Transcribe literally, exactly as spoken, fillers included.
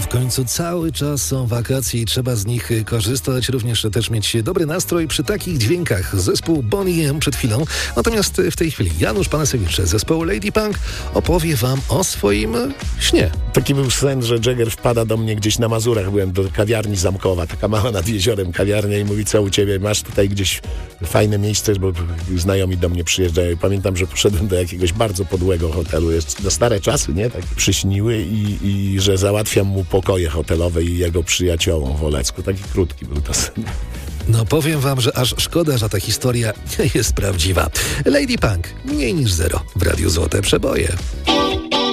końcu cały czas są wakacje i trzeba z nich korzystać, również też mieć dobry nastrój przy takich dźwiękach. Zespół Boney M przed chwilą, natomiast w tej chwili Janusz Panasewicz z zespołu Lady Punk opowie wam o swoim śnie. Taki był sen, że Jagger wpada do mnie gdzieś na Mazurach, byłem do kawiarni Zamkowa, taka mała nad jeziorem kawiarnia i mówi, co u ciebie, masz tutaj gdzieś fajne miejsce, bo znajomi do mnie przyjeżdżają. I pamiętam, że poszedłem do jakiegoś bardzo podłego hotelu, jest na stare czasy, nie? Tak przyśniły i, i że załatwiam mu pokoje hotelowe i jego przyjaciołom w Olecku. Taki krótki był to sen. No powiem wam, że aż szkoda, że ta historia jest prawdziwa. Lady Punk, mniej niż zero w Radiu Złote Przeboje.